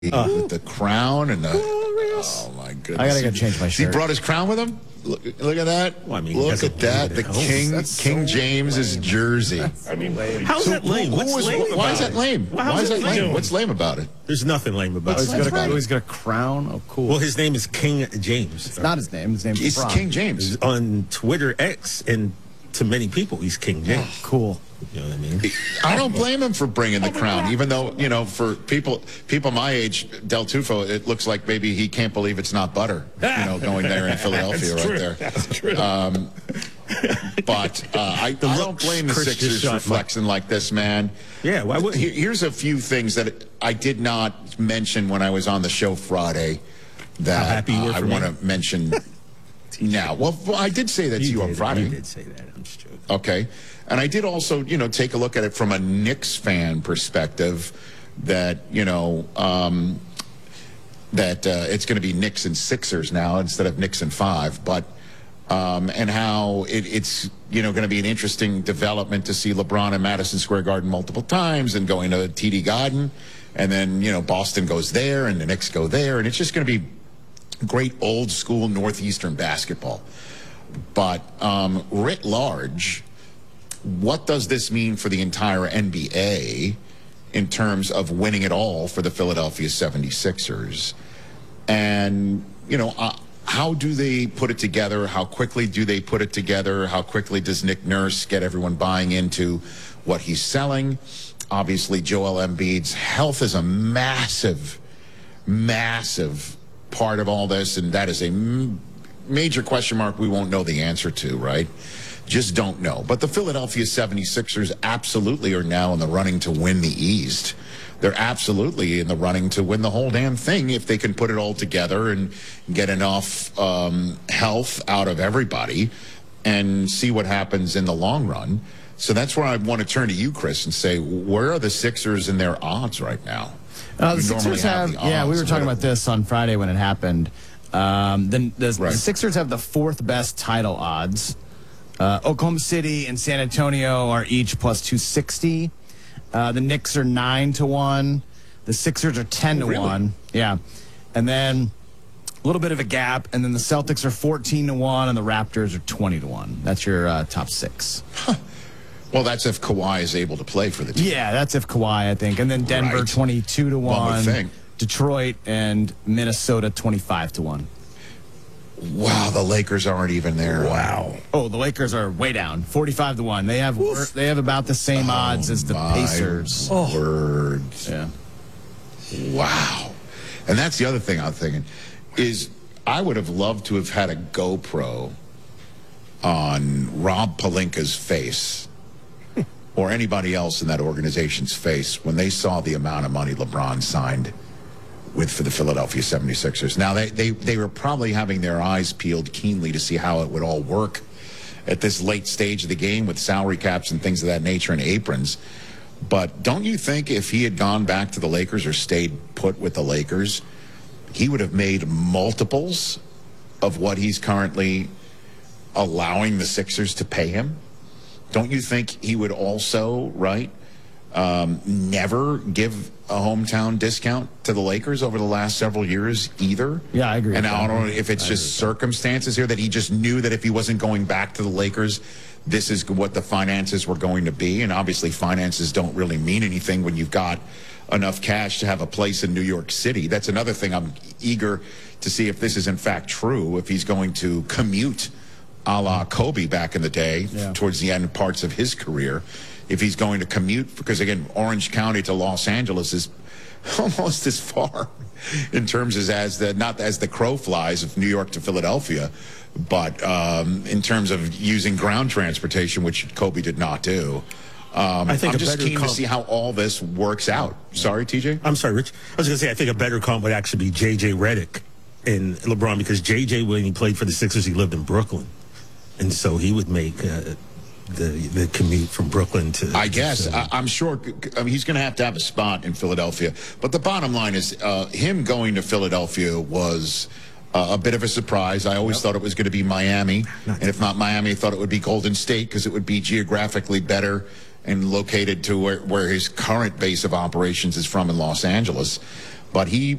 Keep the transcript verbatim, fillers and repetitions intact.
Uh, with the crown and the, oh my goodness! I gotta go change my shirt. He brought his crown with him. Look, look at that! Well, I mean, look at that! The King That's King so James's lame. jersey. I mean, how's So that lame? who- What's who was- lame why about is that it? lame? Well, how's why is it that lame? lame? What's lame about it? There's nothing lame about Oh, he's it. got, a, right. oh, he's got a crown. Oh, cool. Well, his name is King James. it's not his name. His name's It's LeBron. King James. On Twitter X, and to many people, he's King James. Cool. You know what I mean? I don't blame him for bringing the crown, even though, you know, for people people my age, Del Tufo, it looks like maybe he can't believe it's not butter, you know, going there in Philadelphia right there. That's true. Um, but uh, I, I don't blame the Chris just Sixers shot for flexing like this, man. Yeah, why wouldn't you? Here- Here's a few things that I did not mention when I was on the show Friday that How happy you were uh, I for want me? to mention now. Well, well, I did say that to you on did, Friday. You did say that. I'm just joking. Okay. And I did also, you know, take a look at it from a Knicks fan perspective that, you know, um, that uh, it's going to be Knicks and Sixers now instead of Knicks and five. But, um, and how it, it's, you know, going to be an interesting development to see LeBron in Madison Square Garden multiple times and going to T D Garden. And then, you know, Boston goes there and the Knicks go there. And it's just going to be great old school Northeastern basketball. But um, writ large, what does this mean for the entire N B A in terms of winning it all for the Philadelphia seventy-sixers? And, you know, uh, how do they put it together? How quickly do they put it together? How quickly does Nick Nurse get everyone buying into what he's selling? Obviously, Joel Embiid's health is a massive, massive part of all this, and that is a m- major question mark we won't know the answer to, right? Just don't know. But the Philadelphia seventy-sixers absolutely are now in the running to win the East. They're absolutely in the running to win the whole damn thing if they can put it all together and get enough um, health out of everybody and see what happens in the long run. So that's where I want to turn to you, Chris, and say, where are the Sixers in their odds right now? Uh, the You normally Sixers have, the yeah, we odds. were talking What- about this on Friday when it happened. Um, the, the, Right. the Sixers have the fourth best title odds. Uh, Oklahoma City and San Antonio are each plus two sixty. Uh, the Knicks are nine to one. The Sixers are ten to Oh, really? one. Yeah. And then a little bit of a gap. And then the Celtics are fourteen to one and the Raptors are twenty to one. That's your uh, top six. Well, that's if Kawhi is able to play for the team. Yeah, that's if Kawhi, I think. And then Denver Right. twenty-two to One would one. think. Detroit and Minnesota twenty-five to one. Wow, the Lakers aren't even there. Wow. Oh, the Lakers are way down, forty-five to one. They have wor- they have about the same odds as the My Pacers. Words. Yeah. Wow. And that's the other thing I'm thinking is I would have loved to have had a GoPro on Rob Pelinka's face or anybody else in that organization's face when they saw the amount of money LeBron signed with for the Philadelphia seventy-sixers. Now, they, they, they were probably having their eyes peeled keenly to see how it would all work at this late stage of the game with salary caps and things of that nature and aprons. But don't you think if he had gone back to the Lakers or stayed put with the Lakers, he would have made multiples of what he's currently allowing the Sixers to pay him? Don't you think he would also, right, um, never give a hometown discount to the Lakers over the last several years either? Yeah, I agree And with I that. don't know if it's just circumstances here that he just knew that if he wasn't going back to the Lakers, this is what the finances were going to be. And obviously finances don't really mean anything when you've got enough cash to have a place in New York City. That's another thing I'm eager to see if this is in fact true, if he's going to commute a la Kobe back in the day, Yeah. towards the end parts of his career, if he's going to commute, because again, Orange County to Los Angeles is almost as far in terms as, as the, not as the crow flies of New York to Philadelphia, but um, in terms of using ground transportation, which Kobe did not do. Um, I think I'm a just better keen to comp- see how all this works out. Sorry, T J? I'm sorry, Rich. I was going to say, I think a better comp would actually be J J Redick and LeBron, because J J, when he played for the Sixers, he lived in Brooklyn. And so he would make uh, the the commute from Brooklyn to... I guess. to I, I'm sure I mean, he's going to have to have a spot in Philadelphia. But the bottom line is uh, him going to Philadelphia was uh, a bit of a surprise. I always yep. thought it was going to be Miami. And if not Miami, I thought it would be Golden State because it would be geographically better and located to where, where his current base of operations is from in Los Angeles. but he